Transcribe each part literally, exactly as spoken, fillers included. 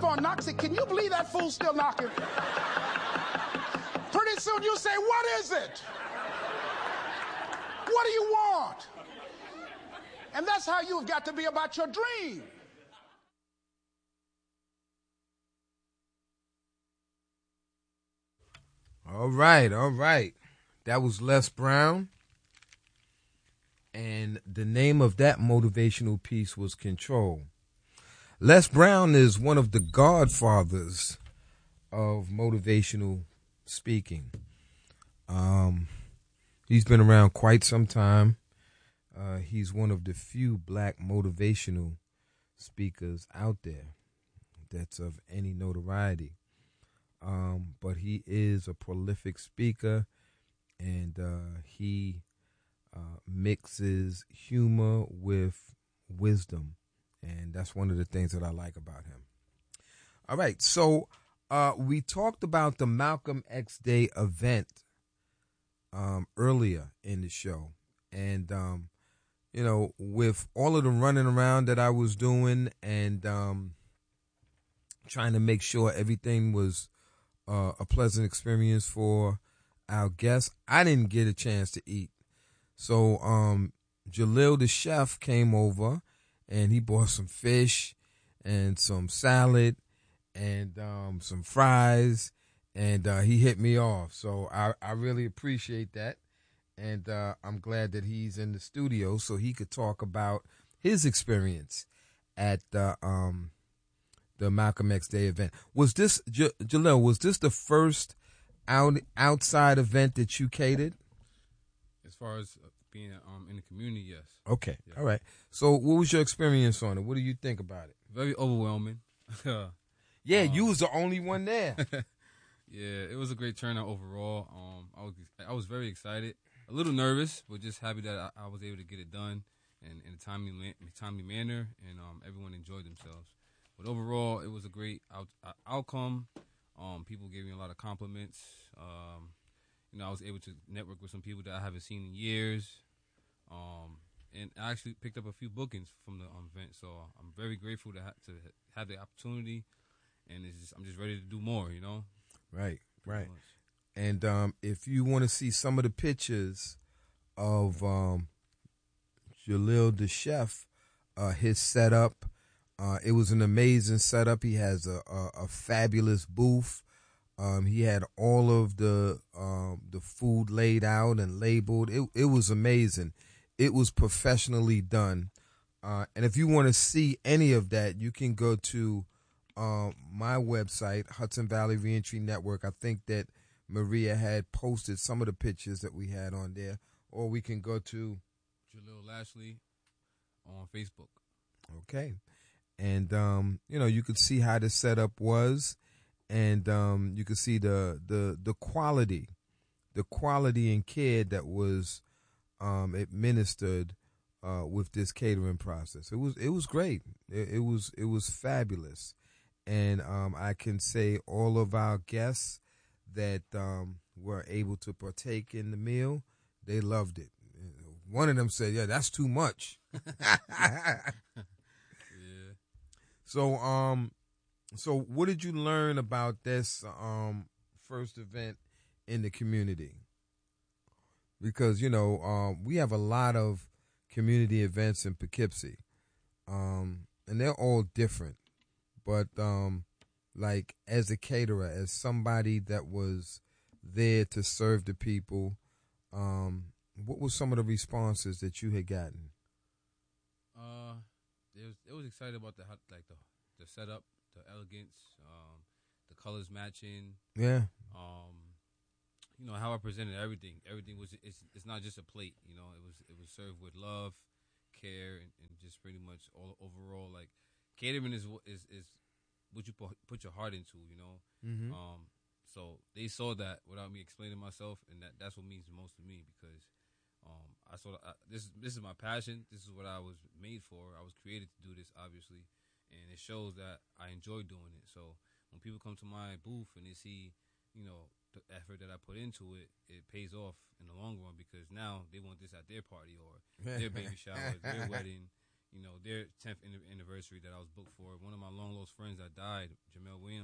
door knocks it. Can you believe that fool's still knocking? Pretty soon you say, what is it? What do you want? And that's how you've got to be about your dream. All right, all right. That was Les Brown. And the name of that motivational piece was Control. Les Brown is one of the godfathers of motivational speaking. Um, he's been around quite some time. Uh, he's one of the few black motivational speakers out there that's of any notoriety. Um, but he is a prolific speaker, and uh, he uh, mixes humor with wisdom, and that's one of the things that I like about him. All right, so uh, we talked about the Malcolm X Day event um, earlier in the show, and um, you know, with all of the running around that I was doing and um, trying to make sure everything was Uh, a pleasant experience for our guests, I didn't get a chance to eat. So um, Jalil the chef came over and he bought some fish and some salad and um, some fries, and uh, he hit me off. So I, I really appreciate that. And uh, I'm glad that he's in the studio so he could talk about his experience at the um, the Malcolm X Day event. Was this, J- Jalil, was this the first out outside event that you catered? As far as being um, in the community, yes. Okay, yeah. All right. So what was your experience on it? What do you think about it? Very overwhelming. yeah, um, you was the only one there. yeah, it was a great turnout overall. Um, I was I was very excited, a little nervous, but just happy that I, I was able to get it done in, in a timely, timely manner, and um, everyone enjoyed themselves. But overall, it was a great out, uh, outcome. Um, people gave me a lot of compliments. Um, you know, I was able to network with some people that I haven't seen in years. Um, and I actually picked up a few bookings from the um, event. So I'm very grateful to, ha- to have the opportunity. And it's just, I'm just ready to do more, you know? Right, right. Much. And um, if you want to see some of the pictures of um, Jalil the chef, uh, his setup, Uh, it was an amazing setup. He has a, a, a fabulous booth. Um, he had all of the um, the food laid out and labeled. It it was amazing. It was professionally done. Uh, and if you want to see any of that, you can go to um, my website, Hudson Valley Reentry Network. I think that Maria had posted some of the pictures that we had on there. Or we can go to Jalil Lashley on Facebook. Okay. And, um, you know, you could see how the setup was, and um, you could see the, the, the quality, the quality and care that was um, administered uh, with this catering process. It was it was great. It, it was it was fabulous, and um, I can say all of our guests that um, were able to partake in the meal, they loved it. One of them said, "Yeah, that's too much." So, um, so what did you learn about this um first event in the community? Because you know, um, we have a lot of community events in Poughkeepsie, um, and they're all different. But um, like as a caterer, as somebody that was there to serve the people, um, what were some of the responses that you had gotten? Uh. It was, it was excited about the like the the setup, the elegance, um, the colors matching. Yeah. Um, you know how I presented everything. Everything was it's it's not just a plate. You know, it was it was served with love, care, and, and just pretty much all overall like catering is is is what you put, put your heart into. You know. Mm-hmm. Um, so they saw that without me explaining myself, and that that's what means the most to me because. Um, I sort of I, this this is my passion. This is what I was made for. I was created to do this, obviously, and it shows that I enjoy doing it. So when people come to my booth and they see, you know, the effort that I put into it, it pays off in the long run because now they want this at their party or their baby shower, their wedding, you know, their tenth anniversary that I was booked for. One of my long lost friends that died, Jamel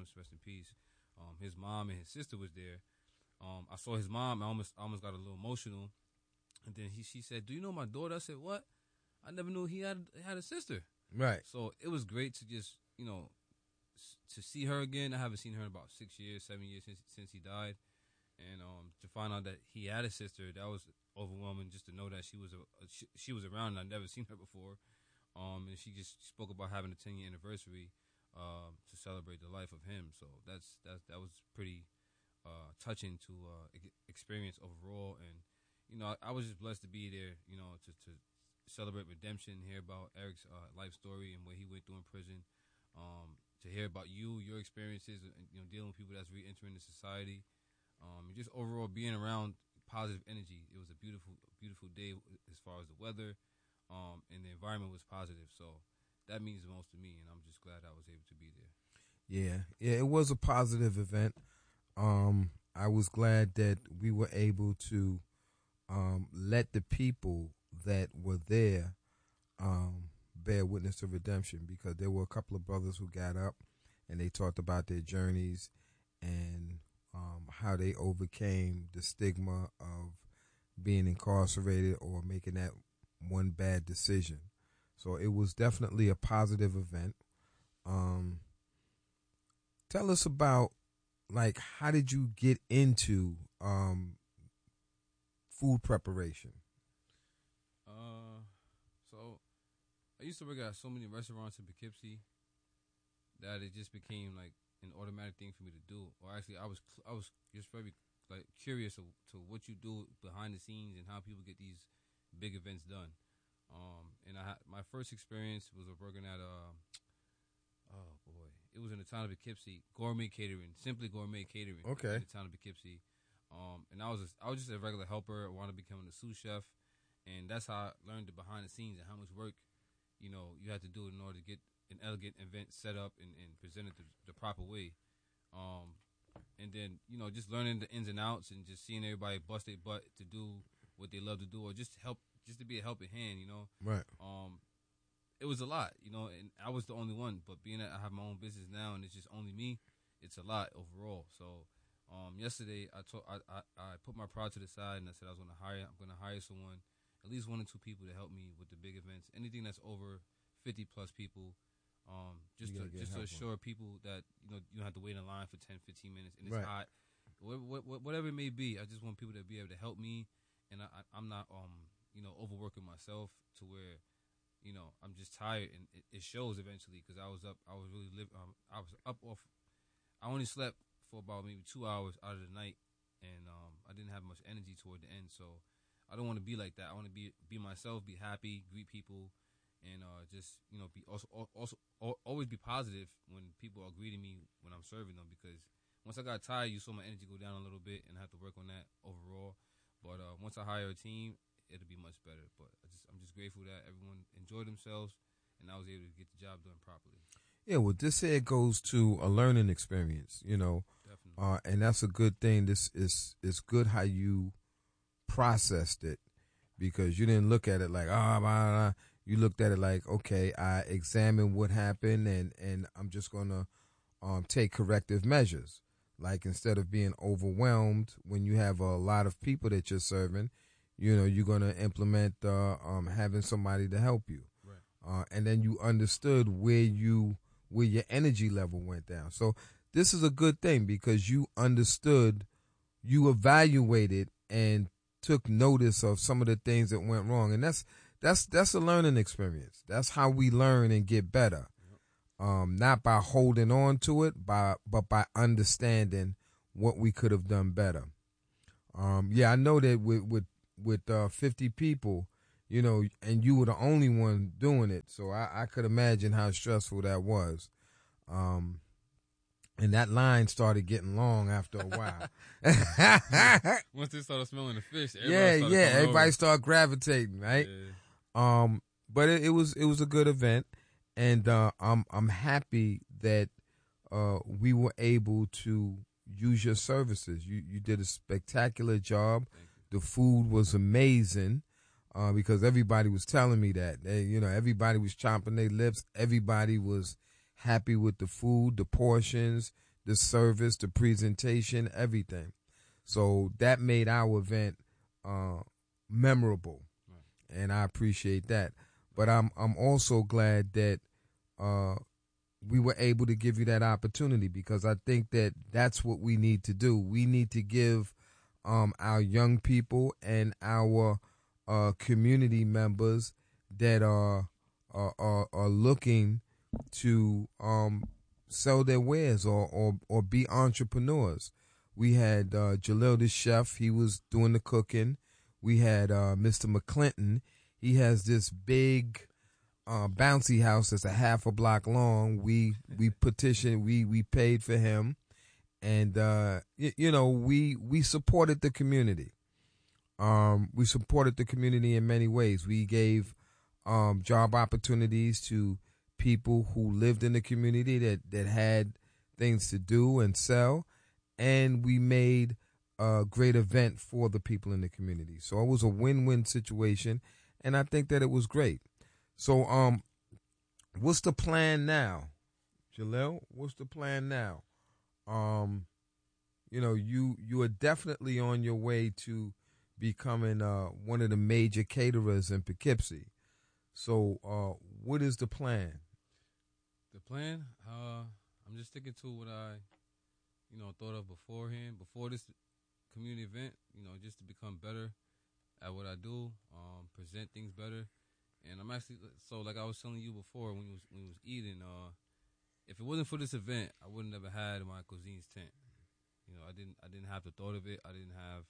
Thomas, rest in peace. Um, his mom and his sister was there. Um, I saw his mom. I almost, I almost got a little emotional. And then he, she said, "Do you know my daughter?" I said, "What? I never knew he had had a sister." Right. So it was great to just, you know, s- to see her again. I haven't seen her in about six years, seven years since since he died, and um, to find out that he had a sister, that was overwhelming. Just to know that she was a, a she, she was around, and I'd never seen her before. Um, and she just spoke about having a ten year anniversary um, to celebrate the life of him. So that's that's that was pretty uh, touching to uh, e- experience overall. And you know, I, I was just blessed to be there. You know, to to celebrate redemption, hear about Eric's uh, life story and what he went through in prison. Um, to hear about you, your experiences, and you know, dealing with people that's re-entering the society. Um, and just overall being around positive energy. It was a beautiful, beautiful day as far as the weather. Um, and the environment was positive, so that means the most to me, and I'm just glad I was able to be there. Yeah, yeah, it was a positive event. Um, I was glad that we were able to um, let the people that were there um, bear witness to redemption, because there were a couple of brothers who got up and they talked about their journeys and um, how they overcame the stigma of being incarcerated or making that one bad decision. So it was definitely a positive event. Um, tell us about, like, how did you get into um, food preparation? Uh, so I used to work at so many restaurants in Poughkeepsie that it just became like an automatic thing for me to do. Or actually, I was I was just very like curious of, to what you do behind the scenes and how people get these big events done. Um, and I my first experience was working at uh, oh boy, it was in the town of Poughkeepsie, Gourmet Catering, Simply Gourmet Catering. Okay. In the town of Poughkeepsie, um, and I was a, I was just a regular helper. I wanted to become a sous chef, and that's how I learned the behind the scenes and how much work, you know, you had to do in order to get an elegant event set up and, and presented the, the proper way. Um, and then you know just learning the ins and outs and just seeing everybody bust their butt to do what they love to do, or just help. Just to be a helping hand, you know. Right. Um, it was a lot, you know, and I was the only one. But being that I have my own business now and it's just only me, it's a lot overall. So, um, yesterday I, told, I, I I put my pride to the side and I said I was going to hire. I'm going to hire someone, at least one or two people to help me with the big events. Anything that's over fifty plus people, um, just to just to assure people that you know you don't have to wait in line for ten, fifteen minutes and it's right. hot, whatever, whatever it may be. I just want people to be able to help me, and I, I, I'm not um. you know, overworking myself to where, you know, I'm just tired, and it, it shows eventually because I was up, I was really live, um, I was up off. I only slept for about maybe two hours out of the night, and um, I didn't have much energy toward the end. So I don't want to be like that. I want to be be myself, be happy, greet people, and uh, just you know, be also also always be positive when people are greeting me when I'm serving them. Because once I got tired, you saw my energy go down a little bit, and I have to work on that overall. But uh, once I hire a team, it'll be much better. But I just, I'm just grateful that everyone enjoyed themselves and I was able to get the job done properly. Yeah, well, this here goes to a learning experience, you know, Definitely. uh, and that's a good thing. This is it's good how you processed it, because you didn't look at it like, ah, oh, blah, blah. You looked at it like, okay, I examined what happened, and, and I'm just going to um, take corrective measures. Like, instead of being overwhelmed when you have a lot of people that you're serving, you know, you're going to implement uh, um, having somebody to help you. Right. Uh, and then you understood where you where your energy level went down. So this is a good thing, because you understood, you evaluated and took notice of some of the things that went wrong. And that's that's that's a learning experience. That's how we learn and get better. Yep. Um, not by holding on to it, by but by understanding what we could have done better. Um, yeah, I know that with with with uh, fifty people, you know, and you were the only one doing it. So I, I could imagine how stressful that was. Um, and that line started getting long after a while. Once they started smelling the fish, yeah, yeah, everybody over. started gravitating, right? Yeah. Um, but it, it was it was a good event, and uh, I'm I'm happy that uh, we were able to use your services. You you did a spectacular job. The food was amazing, uh, because everybody was telling me that. They, you know, everybody was chomping their lips. Everybody was happy with the food, the portions, the service, the presentation, everything. So that made our event uh, memorable, right. And I appreciate that. But I'm I'm also glad that uh, we were able to give you that opportunity, because I think that that's what we need to do. We need to give um, our young people and our uh, community members that are are, are, are looking to um, sell their wares or, or, or be entrepreneurs. We had uh, Jalil the chef. He was doing the cooking. We had uh, Mister McClinton. He has this big uh, bouncy house that's a half a block long. We we petitioned. We we paid for him, and uh, y- you know we we supported the community. Um, we supported the community in many ways. We gave um, job opportunities to people who lived in the community that that had things to do and sell. And we made a great event for the people in the community. So it was a win-win situation, and I think that it was great. So um, what's the plan now, Jalil? What's the plan now? Um, you know, you you are definitely on your way to becoming uh, one of the major caterers in Poughkeepsie. So uh, what is the plan? The plan? Uh, I'm just sticking to what I... you know, thought of beforehand, before this community event, you know, just to become better at what I do, um, present things better. And I'm actually, so like I was telling you before when you was, when you was eating, uh, if it wasn't for this event, I wouldn't have had my cuisines tent. You know, I didn't, I didn't have the thought of it. I didn't have,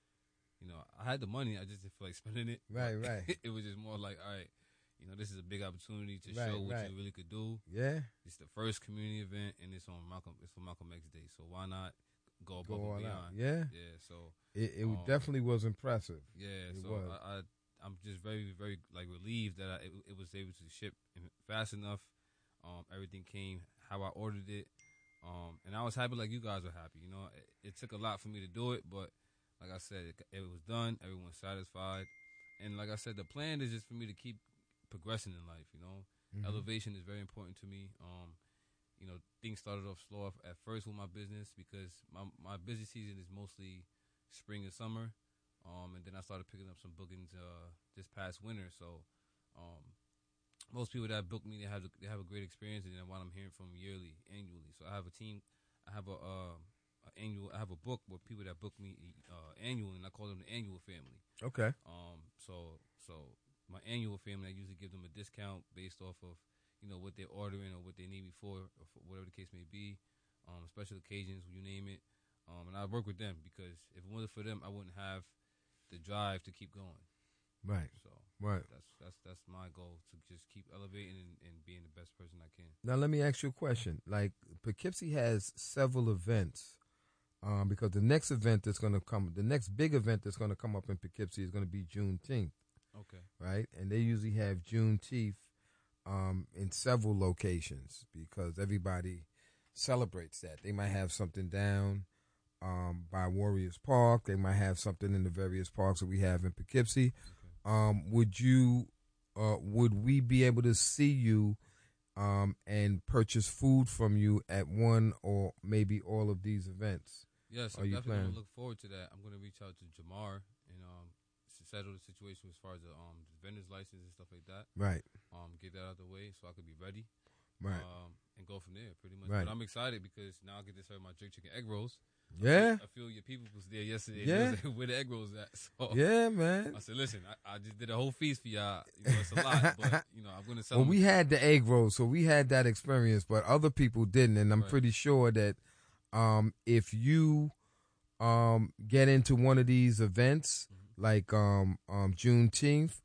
you know, I had the money. I just didn't feel like spending it. Right, right. It was just more like, all right, you know, this is a big opportunity to right, show what right. you really could do. Yeah. It's the first community event, and it's on Malcolm. It's for Malcolm X Day, so why not go above Go and all beyond? out. Yeah. Yeah. So it, it um, definitely was impressive. Yeah. It so was. I, I, I'm just very, very like relieved that I, it, it was able to ship fast enough. Um, everything came how I ordered it, um, and I was happy like you guys were happy. You know, it, it took a lot for me to do it, but like I said, it, it was done. Everyone's satisfied, and like I said, the plan is just for me to keep progressing in life. You know. Mm-hmm. Elevation is very important to me. Um, you know, things started off slow at first with my business because my my busy season is mostly spring and summer. Um, and then I started picking up some bookings uh, this past winter. So um, most people that book me, they have they have a great experience, and then what I'm hearing from yearly, annually. So I have a team. I have a, uh, a annual. I have a book with people that book me uh, annually, and I call them the annual family. Okay. Um. So so. My annual family, I usually give them a discount based off of, you know, what they're ordering or what they need me for, or for whatever the case may be. Um, special occasions, you name it. Um, and I work with them because if it wasn't for them, I wouldn't have the drive to keep going. Right. So right. That's that's that's my goal, to just keep elevating and, and being the best person I can. Now let me ask you a question. Like Poughkeepsie has several events. Um, because the next event that's going to come, the next big event that's going to come up in Poughkeepsie is going to be Juneteenth. Okay. Right? And they usually have Juneteenth um, in several locations because everybody celebrates that. They might have something down um, by Warriors Park. They might have something in the various parks that we have in Poughkeepsie. Okay. Um, would you, uh, would we be able to see you um, and purchase food from you at one or maybe all of these events? Yes, I'm definitely going to look forward to that. I'm going to reach out to Jamar and um, settle the situation as far as the um the vendor's license and stuff like that. Right. Um, get that out of the way so I could be ready. Right. Um, and go from there, pretty much. Right. But I'm excited because now I get to serve my jerk chicken egg rolls. Yeah. I feel, I feel your people was there yesterday. Yeah. Like, where the egg rolls at? So yeah, man. I said, listen, I, I just did a whole feast for y'all. You know, it's a lot, but you know, I'm gonna sell. Well, them. we had the egg rolls, so we had that experience, but other people didn't, and I'm right. pretty sure that um, if you um, get into one of these events, mm-hmm. like um, um, Juneteenth,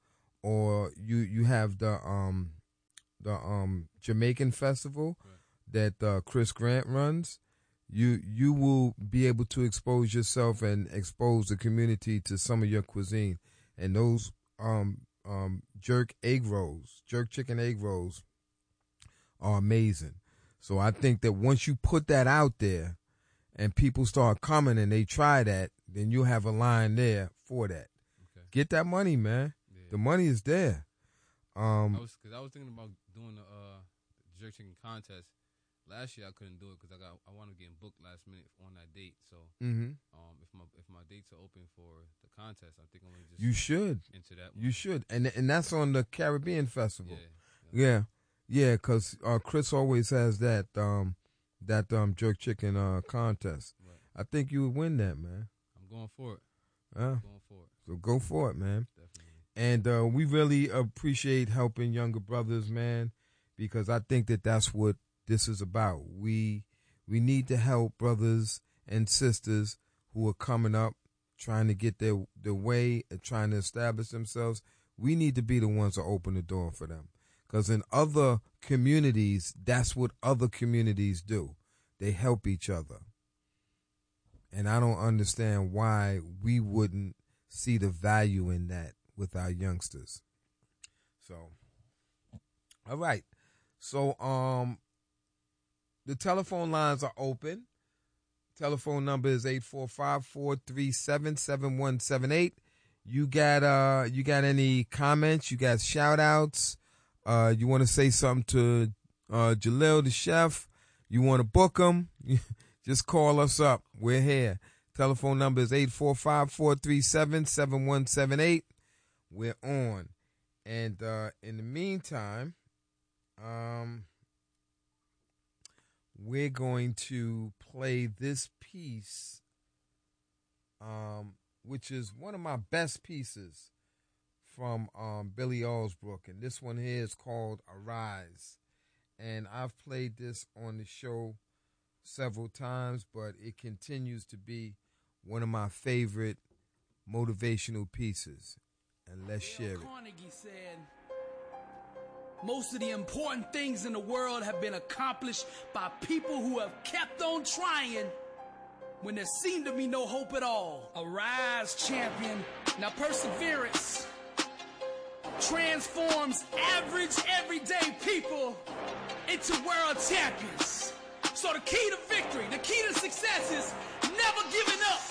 or you you have the um, the um, Jamaican festival right. that uh, Chris Grant runs, you you will be able to expose yourself and expose the community to some of your cuisine, and those um, um, jerk egg rolls, jerk chicken egg rolls, are amazing. So I think that once you put that out there, and people start coming and they try that, then you'll have a line there for that. Okay. Get that money, man. Yeah. The money is there. Um, I was, cause I was thinking about doing the uh, jerk chicken contest. Last year I couldn't do it because I got I want to getting booked last minute on that date. So Mm-hmm. um, if my if my dates are open for the contest, I think I'm gonna just You should. enter that one. You should. And and that's on the Caribbean Festival. Yeah, Yeah. Yeah, because uh, Chris always has that um, that um, jerk chicken uh, contest. Right. I think you would win that, man. I'm going for it. Huh? I'm going for it. So go for it, man. Definitely. And uh, we really appreciate helping younger brothers, man, because I think that that's what this is about. We we need to help brothers and sisters who are coming up, trying to get their, their way, and trying to establish themselves. We need to be the ones to open the door for them. Because in other communities, that's what other communities do. They help each other. And I don't understand why we wouldn't see the value in that with our youngsters. So, all right. So, um, the telephone lines are open. Telephone number is eight four five, four three seven, seven one seven eight. You got uh you got any comments? You got shout outs? Uh, you want to say something to uh, Jalil, the chef? You want to book him? Just call us up. We're here. Telephone number is eight four five, four three seven, seven one seven eight. We're on. And uh, in the meantime, um, we're going to play this piece, um, which is one of my best pieces from um, Billy Alsbrook, and this one here is called Arise. And I've played this on the show several times, but it continues to be one of my favorite motivational pieces. And let's share it. Carnegie said, most of the important things in the world have been accomplished by people who have kept on trying when there seemed to be no hope at all. Arise, champion. Now perseverance transforms average, everyday people into world champions. So the key to victory, the key to success is